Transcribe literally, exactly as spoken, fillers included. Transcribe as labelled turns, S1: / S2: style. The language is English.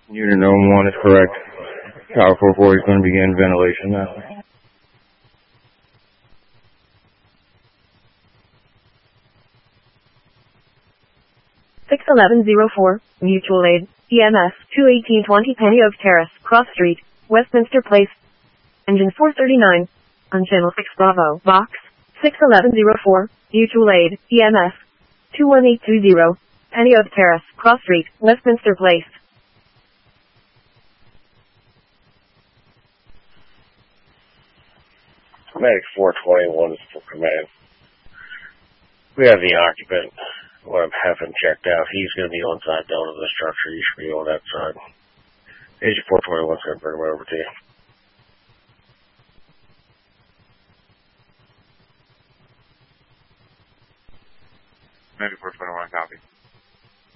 S1: Unit Gnome one is correct. Tower four four is going to begin ventilation now.
S2: six eleven zero four, mutual aid, E M S, two eighteen twenty Penny Oak Terrace, Cross Street, Westminster Place. Engine four thirty-nine, on channel six Bravo, box, six eleven zero four, mutual aid, E M S, two one eight two zero, Penny Oak Terrace, Cross Street, Westminster Place.
S3: Medic four twenty-one is for command. We have the occupant. What I'm having checked out. He's going to be on side down to the structure. You should be on that side. Agent four twenty-one is going to bring him over to you.
S4: Medic four twenty-one, copy.